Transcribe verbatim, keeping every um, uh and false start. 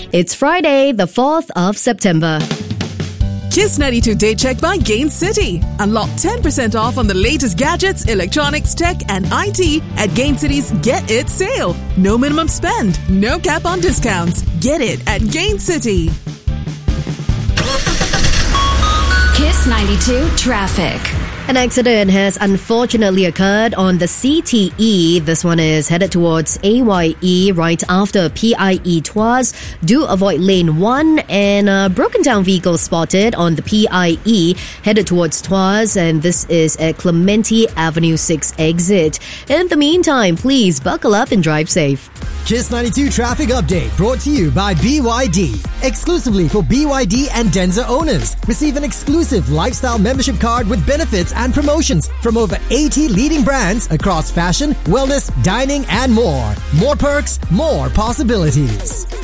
It's Friday, the fourth of September. Kiss ninety-two Day Check by Gain City. Unlock ten percent off on the latest gadgets, electronics, tech and I T at Gain City's Get It sale. No minimum spend, no cap on discounts. Get it at Gain City. Kiss ninety-two Traffic. An accident has unfortunately occurred on the C T E. This one is headed towards A Y E right after P I E Tuas. Do avoid lane one, and a broken down vehicle spotted on the P I E headed towards Tuas, and this is at Clementi Avenue six exit. In the meantime, please buckle up and drive safe. Kiss ninety-two Traffic Update brought to you by B Y D. Exclusively for B Y D and Denza owners. Receive an exclusive lifestyle membership card with benefits and promotions from over eighty leading brands across fashion, wellness, dining and more. More perks, more possibilities.